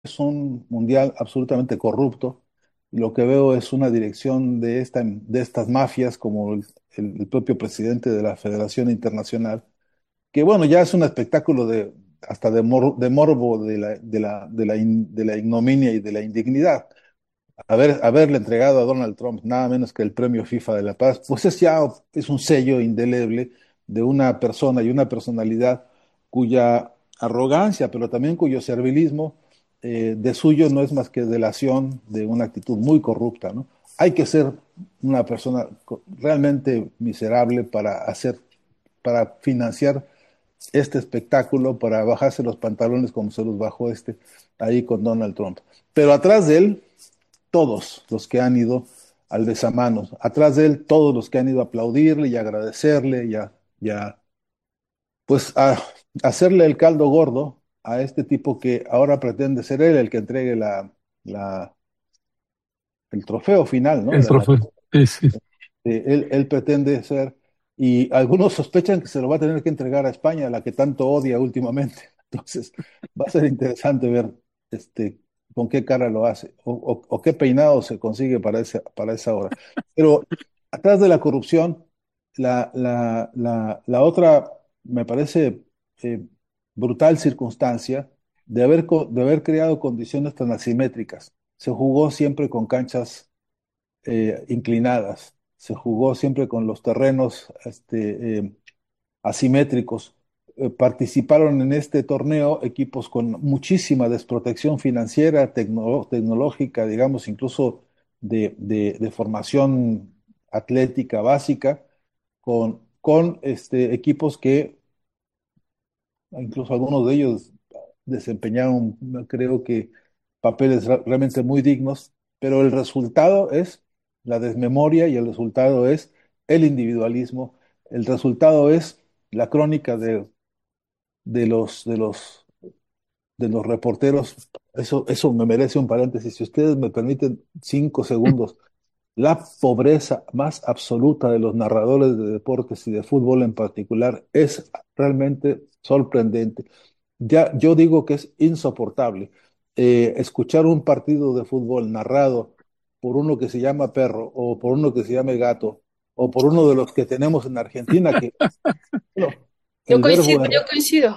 es un mundial absolutamente corrupto. Lo que veo es una dirección de estas mafias, como el propio presidente de la Federación Internacional, que bueno, ya es un espectáculo hasta de morbo de la ignominia y de la indignidad. Haberle entregado a Donald Trump nada menos que el premio FIFA de la Paz, pues es un sello indeleble de una persona y una personalidad cuya arrogancia, pero también cuyo servilismo de suyo no es más que delación de una actitud muy corrupta, ¿no? Hay que ser una persona realmente miserable para financiar este espectáculo, para bajarse los pantalones como se los bajó ahí con Donald Trump. Pero atrás de él todos los que han ido al besamanos, atrás de él todos los que han ido a aplaudirle y agradecerle pues a hacerle el caldo gordo a este tipo que ahora pretende ser él el que entregue la- el trofeo final, ¿no? El trofeo. Sí, sí. Él pretende ser, y algunos sospechan que se lo va a tener que entregar a España, la que tanto odia últimamente. Entonces, va a ser interesante ver este, con qué cara lo hace o qué peinado se consigue para esa hora. Pero atrás de la corrupción, la otra, me parece brutal circunstancia de haber creado condiciones tan asimétricas. Se jugó siempre con canchas inclinadas. Se jugó siempre con los terrenos asimétricos. Participaron en este torneo equipos con muchísima desprotección financiera, tecnológica, digamos, incluso de formación atlética básica, con equipos que incluso algunos de ellos desempeñaron, creo que, papeles realmente muy dignos, pero el resultado es la desmemoria y el resultado es el individualismo, el resultado es la crónica de los reporteros. Eso me merece un paréntesis. Si ustedes me permiten 5 segundos, la pobreza más absoluta de los narradores de deportes y de fútbol en particular es realmente sorprendente. Ya, yo digo que es insoportable escuchar un partido de fútbol narrado por uno que se llama perro o por uno que se llame gato o por uno de los que tenemos en Argentina que bueno, Yo el verbo coincido, yo coincido.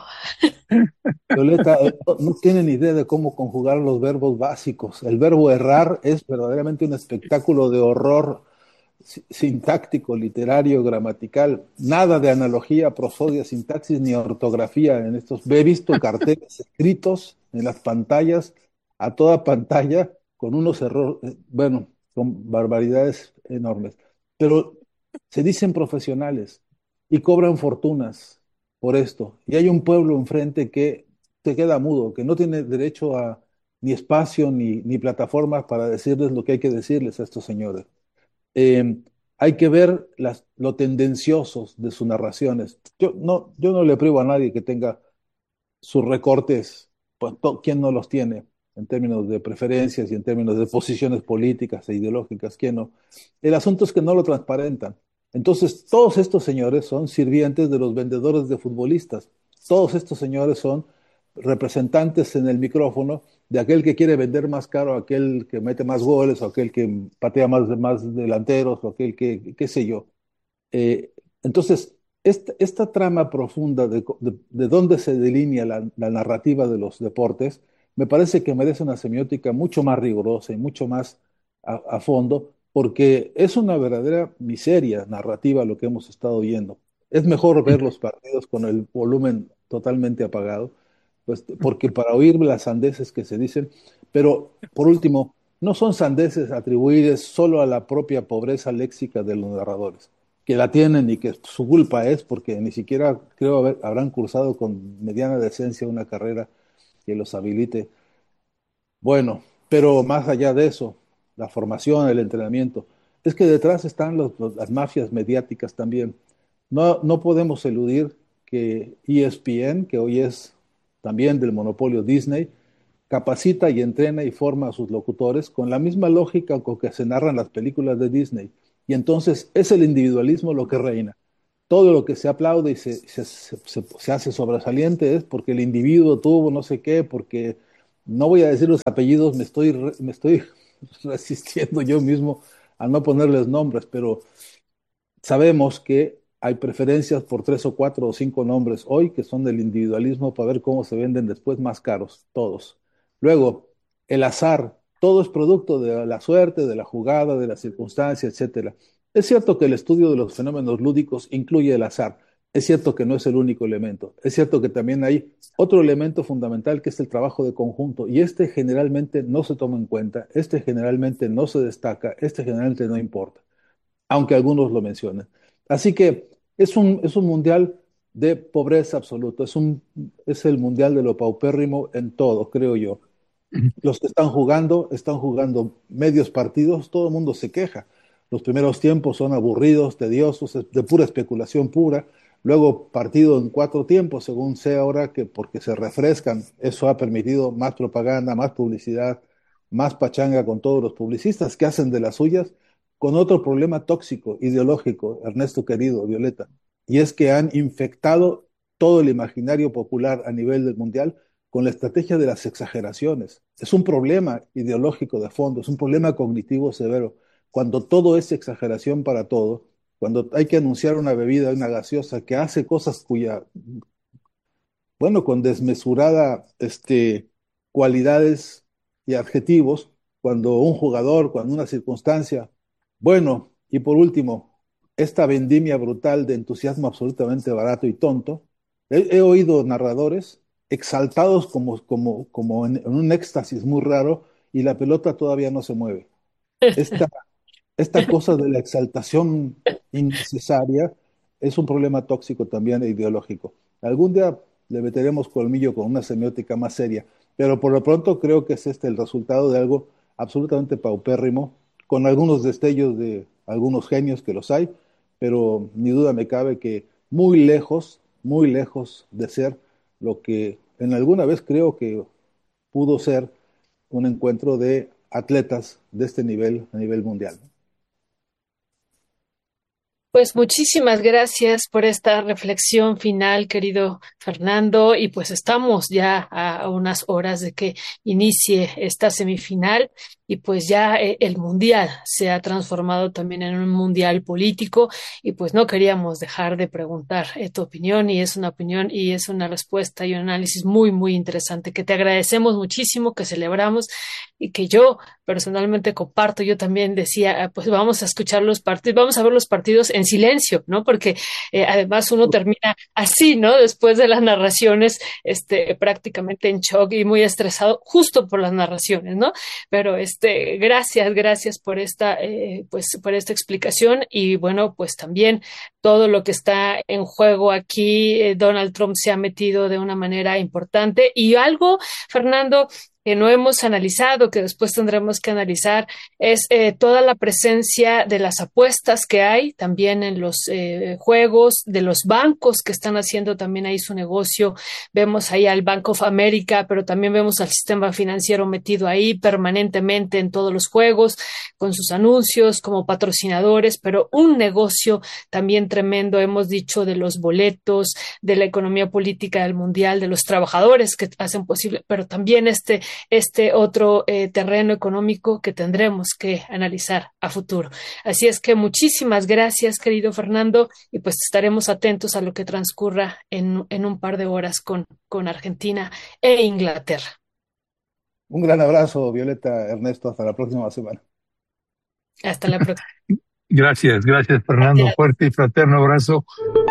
Violeta, no tienen idea de cómo conjugar los verbos básicos. El verbo errar es verdaderamente un espectáculo de horror sintáctico, literario, gramatical. Nada de analogía, prosodia, sintaxis ni ortografía en estos. He visto carteles escritos en las pantallas, a toda pantalla, con unos errores, bueno, con barbaridades enormes. Pero se dicen profesionales y cobran fortunas por esto. Y hay un pueblo enfrente que se queda mudo, que no tiene derecho a ni espacio ni plataformas para decirles lo que hay que decirles a estos señores. Eh, Hay que ver lo tendenciosos de sus narraciones. Yo no le privo a nadie que tenga sus recortes, pues ¿quién no los tiene en términos de preferencias y en términos de posiciones políticas e ideológicas? ¿Quién no? El asunto es que no lo transparentan. Entonces, todos estos señores son sirvientes de los vendedores de futbolistas. Todos estos señores son representantes en el micrófono de aquel que quiere vender más caro, aquel que mete más goles, o aquel que patea más delanteros, o aquel que, qué sé yo. Eh, entonces, esta trama profunda de dónde se delinea la narrativa de los deportes, me parece que merece una semiótica mucho más rigurosa y mucho más a fondo, porque es una verdadera miseria narrativa lo que hemos estado oyendo. Es mejor ver los partidos con el volumen totalmente apagado, pues, porque para oír las sandeces que se dicen, pero por último, no son sandeces atribuidas solo a la propia pobreza léxica de los narradores que la tienen y que su culpa es porque ni siquiera creo habrán cursado con mediana decencia una carrera que los habilite. Bueno, pero más allá de eso, la formación, el entrenamiento, es que detrás están las mafias mediáticas también. No podemos eludir que ESPN, que hoy es también del monopolio Disney, capacita y entrena y forma a sus locutores con la misma lógica con que se narran las películas de Disney. Y entonces es el individualismo lo que reina. Todo lo que se aplaude y se hace sobresaliente es porque el individuo tuvo no sé qué, porque No voy a decir los apellidos, me estoy resistiendo yo mismo a no ponerles nombres, pero sabemos que hay preferencias por tres o cuatro o cinco nombres hoy que son del individualismo para ver cómo se venden después más caros, todos. Luego, el azar, todo es producto de la suerte, de la jugada, de la circunstancia, etcétera. Es cierto que el estudio de los fenómenos lúdicos incluye el azar. Es cierto que no es el único elemento. Es cierto que también hay otro elemento fundamental que es el trabajo de conjunto y este generalmente no se toma en cuenta, este generalmente no se destaca, este generalmente no importa aunque algunos lo mencionen. Así que es un mundial de pobreza absoluta, es el mundial de lo paupérrimo en todo, creo yo. Los que están jugando medios partidos, todo el mundo se queja. Los primeros tiempos son aburridos, tediosos, de pura especulación pura. Luego partido en cuatro tiempos, según sea ahora, que porque se refrescan, eso ha permitido más propaganda, más publicidad, más pachanga con todos los publicistas que hacen de las suyas, con otro problema tóxico, ideológico, Ernesto querido, Violeta, y es que han infectado todo el imaginario popular a nivel del mundial con la estrategia de las exageraciones. Es un problema ideológico de fondo, es un problema cognitivo severo. Cuando todo es exageración para todo, cuando hay que anunciar una bebida, una gaseosa que hace cosas cuya, bueno, con desmesurada cualidades y adjetivos, cuando un jugador, cuando una circunstancia, bueno, y por último, esta vendimia brutal de entusiasmo absolutamente barato y tonto, he oído narradores exaltados como en un éxtasis muy raro y la pelota todavía no se mueve. Esta esta cosa de la exaltación innecesaria es un problema tóxico también e ideológico. Algún día le meteremos colmillo con una semiótica más seria, pero por lo pronto creo que es este el resultado de algo absolutamente paupérrimo, con algunos destellos de algunos genios que los hay, pero ni duda me cabe que muy lejos de ser lo que en alguna vez creo que pudo ser un encuentro de atletas de este nivel a nivel mundial. Pues muchísimas gracias por esta reflexión final, querido Fernando. Y pues estamos ya a unas horas de que inicie esta semifinal y pues ya el mundial se ha transformado también en un mundial político y pues no queríamos dejar de preguntar tu opinión y es una opinión y es una respuesta y un análisis muy, muy interesante que te agradecemos muchísimo, que celebramos y que yo personalmente comparto. Yo también decía, pues vamos a escuchar los partidos, vamos a ver los partidos en silencio, ¿no? Porque además uno termina así, ¿no? Después de las narraciones, prácticamente en shock y muy estresado, justo por las narraciones, ¿no? Pero gracias por esta, pues por esta explicación y bueno, pues también todo lo que está en juego aquí, Donald Trump se ha metido de una manera importante y algo, Fernando, que no hemos analizado, que después tendremos que analizar, es toda la presencia de las apuestas que hay también en los juegos, de los bancos que están haciendo también ahí su negocio. Vemos ahí al Bank of America, pero también vemos al sistema financiero metido ahí permanentemente en todos los juegos, con sus anuncios como patrocinadores, pero un negocio también tremendo, hemos dicho, de los boletos, de la economía política del mundial, de los trabajadores que hacen posible, pero también este otro terreno económico que tendremos que analizar a futuro. Así es que muchísimas gracias, querido Fernando, y pues estaremos atentos a lo que transcurra en un par de horas con Argentina e Inglaterra. Un gran abrazo, Violeta, Ernesto, hasta la próxima semana. Hasta la próxima. Gracias, gracias Fernando, Gracias. fuerte y fraterno abrazo.